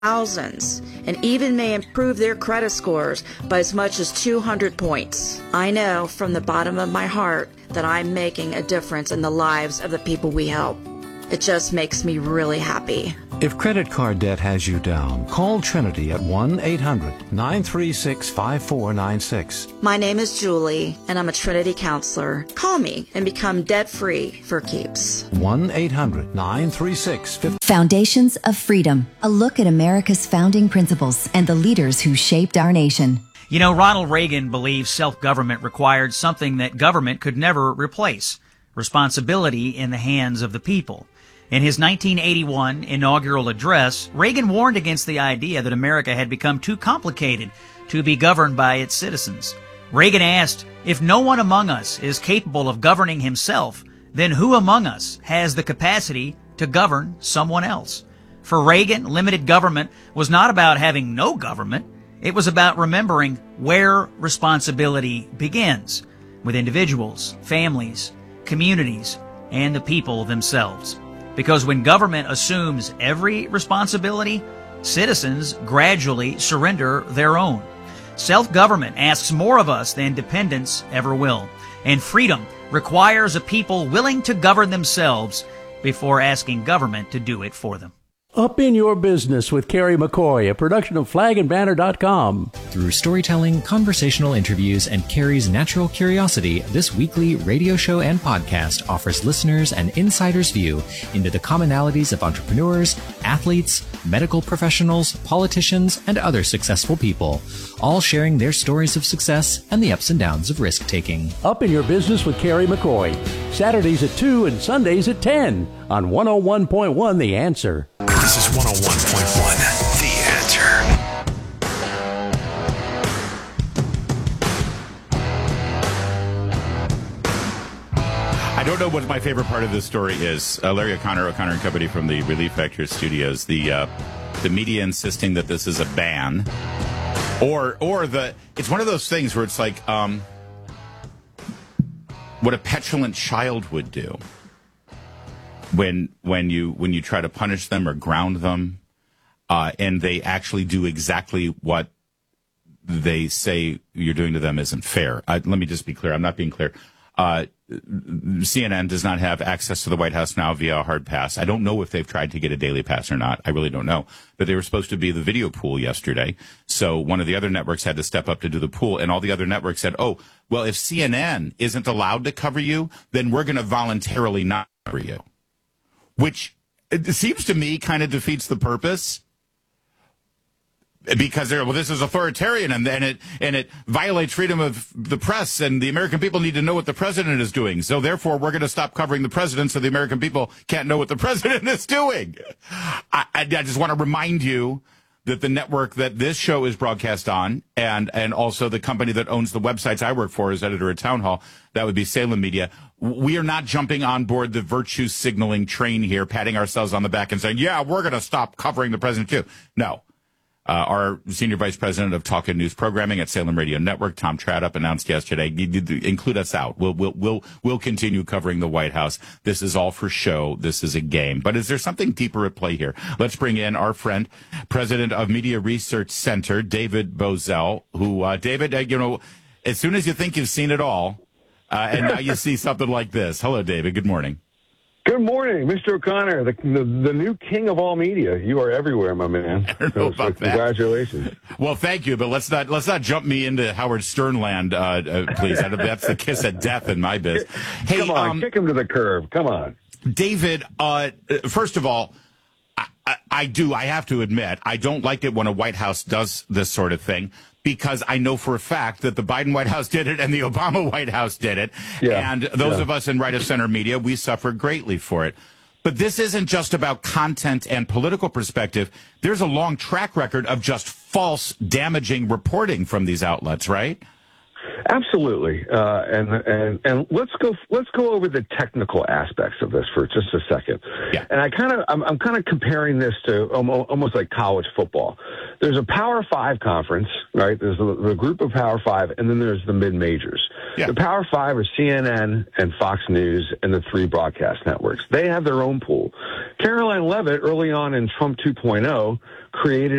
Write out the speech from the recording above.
thousands, and even may improve their credit scores by as much as 200 points. I know from the bottom of my heart that I'm making a difference in the lives of the people we help. It just makes me really happy. If credit card debt has you down, call Trinity at 1-800-936-5496. My name is Julie, and I'm a Trinity counselor. Call me and become debt-free for keeps. 1-800-936-5496. Foundations of Freedom, a look at America's founding principles and the leaders who shaped our nation. You know, Ronald Reagan believed self-government required something that government could never replace: responsibility in the hands of the people. In his 1981 inaugural address, Reagan warned against the idea that America had become too complicated to be governed by its citizens. Reagan asked, if no one among us is capable of governing himself, then who among us has the capacity to govern someone else? For Reagan, limited government was not about having no government. It was about remembering where responsibility begins, with individuals, families, communities, and the people themselves. Because when government assumes every responsibility, citizens gradually surrender their own. Self-government asks more of us than dependence ever will. And freedom requires a people willing to govern themselves before asking government to do it for them. Up in Your Business with Carrie McCoy, a production of flagandbanner.com. Through storytelling, conversational interviews, and Carrie's natural curiosity, this weekly radio show and podcast offers listeners an insider's view into the commonalities of entrepreneurs, athletes, medical professionals, politicians, and other successful people, all sharing their stories of success and the ups and downs of risk-taking. Up in Your Business with Carrie McCoy, Saturdays at 2 and Sundays at 10 on 101.1 The Answer. This is 101.1 The Answer. I don't know what my favorite part of this story is. Larry O'Connor and Company from the Relief Factor Studios. The media insisting that this is a ban, or it's one of those things where it's like what a petulant child would do when you try to punish them or ground them, and they actually do exactly what they say you're doing to them isn't fair. Let me just be clear. I'm not being clear. CNN does not have access to the White House now via a hard pass. I don't know if they've tried to get a daily pass or not. I really don't know. But they were supposed to be the video pool yesterday. So one of the other networks had to step up to do the pool. And all the other networks said, oh, well, if CNN isn't allowed to cover you, then we're going to voluntarily not cover you. Which it seems to me kind of defeats the purpose. Because this is authoritarian and it violates freedom of the press, and the American people need to know what the president is doing. So therefore, we're going to stop covering the president so the American people can't know what the president is doing. I just want to remind you that the network that this show is broadcast on, and also the company that owns the websites I work for as editor at Town Hall, that would be Salem Media. We are not jumping on board the virtue signaling train here, patting ourselves on the back and saying, yeah, we're going to stop covering the president too. No. Our senior vice president of talk and news programming at Salem Radio Network, Tom Tradup, announced yesterday, include us out. We'll continue covering the White House. This is all for show. This is a game. But is there something deeper at play here? Let's bring in our friend, president of Media Research Center, David Bozell, who, David, as soon as you think you've seen it all, and now you see something like this. Hello, David. Good morning. Good morning, Mr. O'Connor, the new king of all media. You are everywhere, my man. I don't know about that. Congratulations. Well, thank you, but let's not jump me into Howard Stern land, please. That's the kiss of death in my biz. Hey, come on, kick him to the curb. Come on, David. First of all, I have to admit, I don't like it when a White House does this sort of thing, because I know for a fact that the Biden White House did it and the Obama White House did it. Yeah, and those of us in right-of-center media, we suffer greatly for it. But this isn't just about content and political perspective. There's a long track record of just false, damaging reporting from these outlets, right? Absolutely. And let's go over the technical aspects of this for just a second. Yeah. And I'm kind of comparing this to almost like college football. there's a Power 5 conference, right? There's the group of Power 5, and then there's the mid-majors. Yeah. The Power 5 are CNN and Fox News and the 3 broadcast networks. They have their own pool. Caroline Leavitt, early on in Trump 2.0, created